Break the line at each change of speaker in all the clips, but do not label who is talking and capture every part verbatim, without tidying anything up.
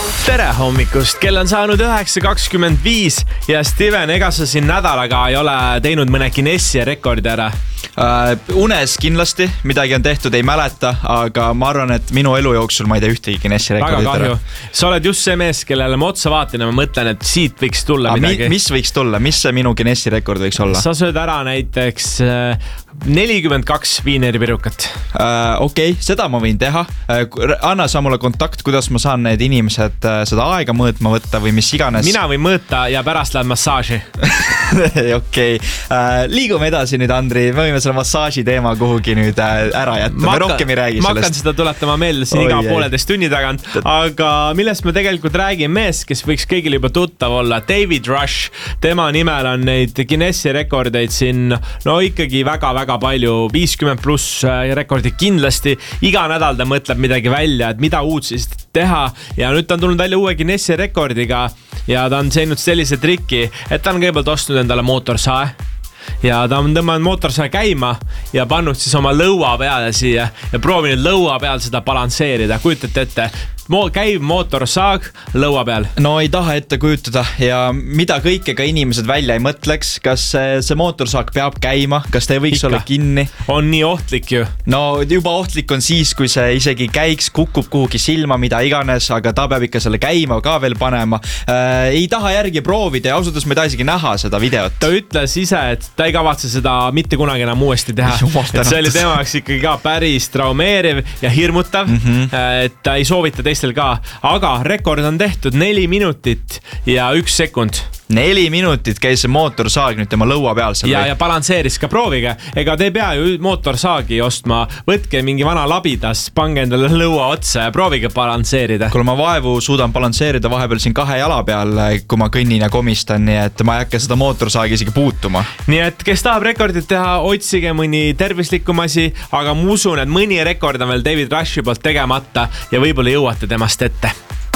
Tere hommikust, kell on saanud üheksa kakskümmend viis ja Steven, ega sa siin nädalaga ei ole teinud mõne Guinessi rekordi ära?
Uh, unes kindlasti, midagi on tehtud, ei mäleta, aga ma arvan, et minu elu jooksul ma ei tee ühtegi Guinessi rekordit ära.
Sa oled just see mees, kellele ma otsa vaatan ja ma mõtlen, et siit võiks tulla
aga
midagi.
Mi, mis võiks tulla? Mis see minu Guinessi rekord võiks olla?
Sa sööd ära näiteks nelikümmend kaks viineripirukat.
Uh, Okei, okay, seda ma võin teha. Uh, anna sa mulle kontakt, kuidas ma saan need inimesed uh, seda aega mõõtma võtta või mis iganes.
Mina võin mõõta ja pärast lähed massaaži.
Okei, okay. uh, liigume edasi nüüd, Andri. Me võime selle massaaži teema kuhugi nüüd uh, ära jätta. Me rohkem ei räägi
ma
sellest.
Ma hakkan seda tuletama meelde siin iga pooleteist tunni tagant. Aga millest me tegelikult räägime mees, kes võiks kõigil juba tuttav olla, David Rush. Tema nimel on neid Guinessi rekordeid siin no ikkagi väga-väga palju, viiskümmend pluss rekordid kindlasti. Iga nädal ta mõtleb midagi välja, et mida uud siis teha ja nüüd ta on tulnud välja uue Guinessi rekordiga ja ta on teinud sellise triki, et ta on kõigepealt ostnud endale mootorsae ja ta on tõmmanud mootorsae käima ja pannud siis oma lõua peale siia ja proovinud lõua peal seda balansseerida. Kujutate ette, Mo- käiv mootorsaag lõua peal.
No ei taha ette kujutada ja mida kõike ka inimesed välja ei mõtleks, kas see, see mootorsaag peab käima, kas ta ei võiks Ikka. olla kinni.
On nii ohtlik ju.
No juba ohtlik on siis, kui see isegi käiks, kukub kuhugi silma, mida iganes, aga ta peab ikka selle käima ka veel panema. Äh, ei taha järgi proovida ja ausalt, ma ei taha isegi näha seda videot.
Ta ütles ise, et ta ei kavatse seda mitte kunagi enam uuesti teha. Et see oli temaks ikkagi ka päris traumeeriv ja hirmutav, mm-hmm. et ta ei soovita teistel ka, aga rekord on tehtud neli minutit ja üks sekund.
Neli minutit käis see mootorsaag nüüd tema lõua peal.
Ja, ja balansseeris ka, proovige. Ega te ei pea ju mootorsaagi ostma. Võtke mingi vana labidas, pange endale lõua otsa ja proovige balansseerida.
Kui ma vaevu suudan balansseerida vahepeal siin kahe jala peal, kui ma kõnnin ja komistan, nii et ma ei hakka seda mootorsaagi isegi puutuma.
Nii et kes tahab rekordit teha, otsige mõni tervislikum asi, aga ma usun, et mõni rekord on veel David Rushi poolt tegemata ja võib-olla jõuate temast ette.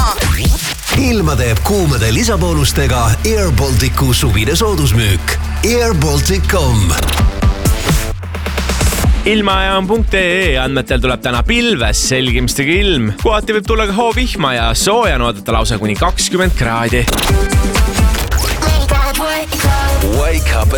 Ilma teeb kuumade lisaboonustega Air Balticu suvine soodusmüük. air baltic dot com
Ilmajaam punkt ee andmetel tuleb täna pilves, selgimistega ilm. Kohati võib tulla ka hoovihma ja sooja oodata lausa kuni kakskümmend kraadi.
Wake up